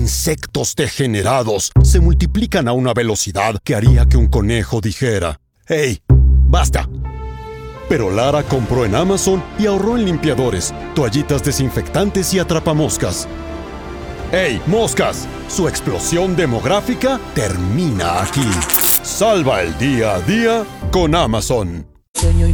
insectos degenerados se multiplican a una velocidad que haría que un conejo dijera: ¡Hey! ¡Basta! Pero Lara compró en Amazon y ahorró en limpiadores, toallitas desinfectantes y atrapamoscas. ¡Hey, moscas! Su explosión demográfica termina aquí. Salva el día a día con Amazon. Sueño y